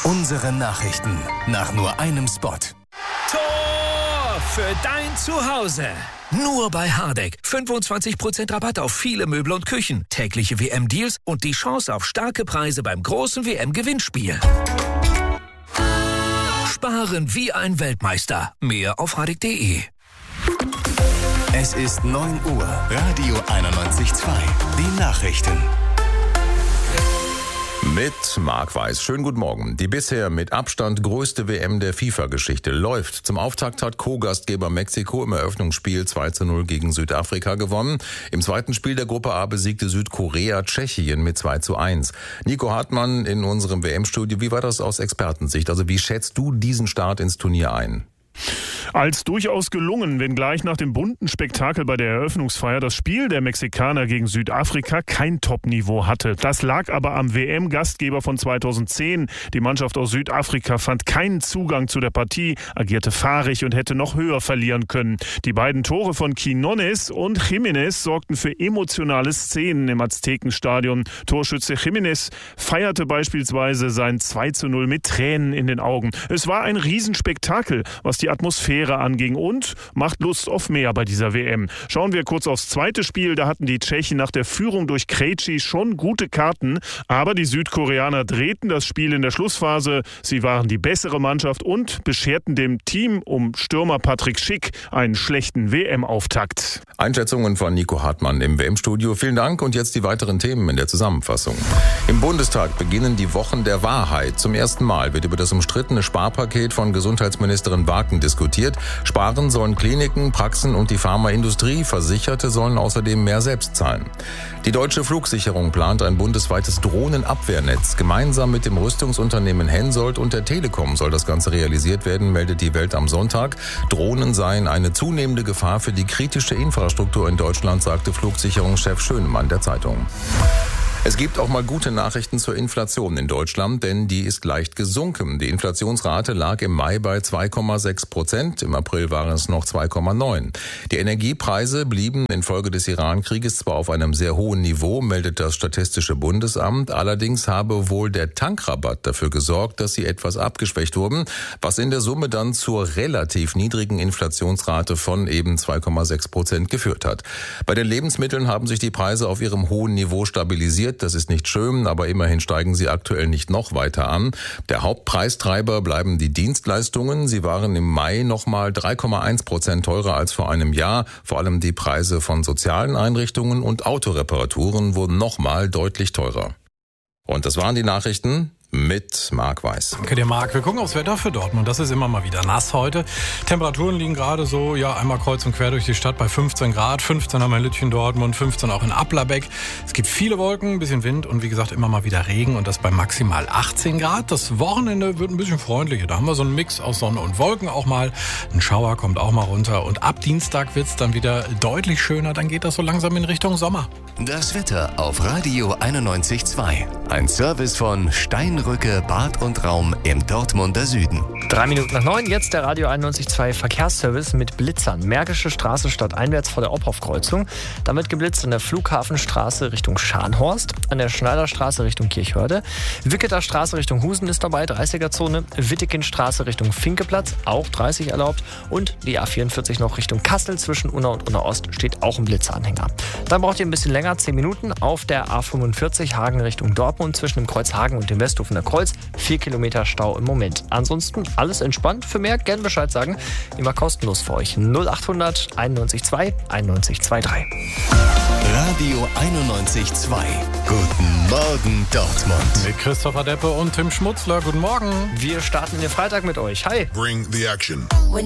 Unsere Nachrichten nach nur einem Spot. Tor für dein Zuhause. Nur bei Hardegg. 25% Rabatt auf viele Möbel und Küchen, tägliche WM-Deals und die Chance auf starke Preise beim großen WM-Gewinnspiel. Sparen wie ein Weltmeister. Mehr auf hardegg.de. Es ist 9 Uhr. Radio 91.2. Die Nachrichten. Mit Marc Weiß. Schönen guten Morgen. Die bisher mit Abstand größte WM der FIFA-Geschichte läuft. Zum Auftakt hat Co-Gastgeber Mexiko im Eröffnungsspiel 2:0 gegen Südafrika gewonnen. Im zweiten Spiel der Gruppe A besiegte Südkorea Tschechien mit 2:1. Nico Hartmann in unserem WM-Studio. Wie war das aus Expertensicht? Also wie schätzt du diesen Start ins Turnier ein? Als durchaus gelungen, wenngleich nach dem bunten Spektakel bei der Eröffnungsfeier das Spiel der Mexikaner gegen Südafrika kein Top-Niveau hatte. Das lag aber am WM-Gastgeber von 2010. Die Mannschaft aus Südafrika fand keinen Zugang zu der Partie, agierte fahrig und hätte noch höher verlieren können. Die beiden Tore von Quiñones und Jiménez sorgten für emotionale Szenen im Aztekenstadion. Torschütze Jiménez feierte beispielsweise sein 2:0 mit Tränen in den Augen. Es war ein Riesenspektakel, was die Atmosphäre anging und macht Lust auf mehr bei dieser WM. Schauen wir kurz aufs zweite Spiel. Da hatten die Tschechen nach der Führung durch Krejci schon gute Karten, aber die Südkoreaner drehten das Spiel in der Schlussphase. Sie waren die bessere Mannschaft und bescherten dem Team um Stürmer Patrick Schick einen schlechten WM-Auftakt. Einschätzungen von Nico Hartmann im WM-Studio. Vielen Dank und jetzt die weiteren Themen in der Zusammenfassung. Im Bundestag beginnen die Wochen der Wahrheit. Zum ersten Mal wird über das umstrittene Sparpaket von Gesundheitsministerin Wagen diskutiert. Sparen sollen Kliniken, Praxen und die Pharmaindustrie. Versicherte sollen außerdem mehr selbst zahlen. Die Deutsche Flugsicherung plant ein bundesweites Drohnenabwehrnetz. Gemeinsam mit dem Rüstungsunternehmen Hensoldt und der Telekom soll das Ganze realisiert werden, meldet die Welt am Sonntag. Drohnen seien eine zunehmende Gefahr für die kritische Infrastruktur in Deutschland, sagte Flugsicherungschef Schönemann der Zeitung. Es gibt auch mal gute Nachrichten zur Inflation in Deutschland, denn die ist leicht gesunken. Die Inflationsrate lag im Mai bei 2,6%, im April waren es noch 2,9%. Die Energiepreise blieben infolge des Iran-Krieges zwar auf einem sehr hohen Niveau, meldet das Statistische Bundesamt, allerdings habe wohl der Tankrabatt dafür gesorgt, dass sie etwas abgeschwächt wurden, was in der Summe dann zur relativ niedrigen Inflationsrate von eben 2,6% geführt hat. Bei den Lebensmitteln haben sich die Preise auf ihrem hohen Niveau stabilisiert. Das ist nicht schön, aber immerhin steigen sie aktuell nicht noch weiter an. Der Hauptpreistreiber bleiben die Dienstleistungen. Sie waren im Mai nochmal 3,1% teurer als vor einem Jahr. Vor allem die Preise von sozialen Einrichtungen und Autoreparaturen wurden nochmal deutlich teurer. Und das waren die Nachrichten mit Marc Weiß. Danke dir, Marc. Wir gucken aufs Wetter für Dortmund. Das ist immer mal wieder nass heute. Temperaturen liegen gerade so, einmal kreuz und quer durch die Stadt bei 15 Grad. 15 haben wir in Lütchen, Dortmund, 15 auch in Applerbeck. Es gibt viele Wolken, ein bisschen Wind und wie gesagt immer mal wieder Regen und das bei maximal 18 Grad. Das Wochenende wird ein bisschen freundlicher. Da haben wir so einen Mix aus Sonne und Wolken auch mal. Ein Schauer kommt auch mal runter und ab Dienstag wird es dann wieder deutlich schöner. Dann geht das so langsam in Richtung Sommer. Das Wetter auf Radio 91.2. Ein Service von Steinrücke Bad und Raum im Dortmunder Süden. 9:03, jetzt der Radio 91.2 Verkehrsservice mit Blitzern. Märkische Straße stadteinwärts vor der Ophoff-Kreuzung. Damit geblitzt an der Flughafenstraße Richtung Scharnhorst, an der Schneiderstraße Richtung Kirchhörde. Wicketer Straße Richtung Husen ist dabei, 30er-Zone. Wittekindstraße Richtung Finkeplatz, auch 30 erlaubt. Und die A44 noch Richtung Kassel zwischen Unna und Unna Ost steht auch ein Blitzeranhänger. Dann braucht ihr ein bisschen länger, 10 Minuten, auf der A45 Hagen Richtung Dortmund zwischen dem Kreuz Hagen und dem Westhofener Kreuz. 4 Kilometer Stau im Moment. Ansonsten alles entspannt. Für mehr gerne Bescheid sagen. Immer kostenlos für euch. 0800 91.2 91.23. Radio 91.2. Guten Morgen, Dortmund. Mit Christopher Deppe und Tim Schmutzler. Guten Morgen. Wir starten den Freitag mit euch. Hi. Bring the action. When